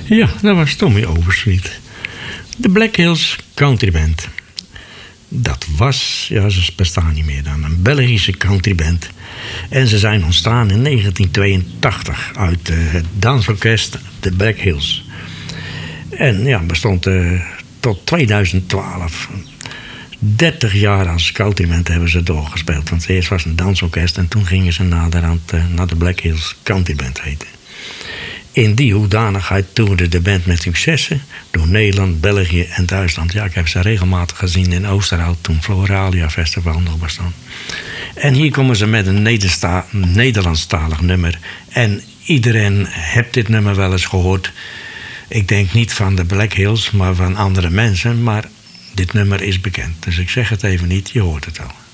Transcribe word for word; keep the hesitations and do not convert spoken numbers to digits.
Ja, dat was Tommy Overstreet. De Black Hills Country Band. Dat was, ja, ze bestaan niet meer dan, een Belgische countryband. En ze zijn ontstaan in negentien tweeëntachtig uit uh, het dansorkest The Black Hills. En ja, bestond uh, tot tweeduizend twaalf. dertig jaar als countryband hebben ze doorgespeeld. Want eerst was het een dansorkest en toen gingen ze naderhand uh, naar de Black Hills Countryband heten. In die hoedanigheid toerde de band met successen door Nederland, België en Duitsland. Ja, ik heb ze regelmatig gezien in Oosterhout toen Floralia Festival nog bestond. En hier komen ze met een Nedersta- Nederlandstalig nummer. En iedereen heeft dit nummer wel eens gehoord. Ik denk niet van de Black Hills, maar van andere mensen. Maar dit nummer is bekend. Dus ik zeg het even niet, je hoort het al.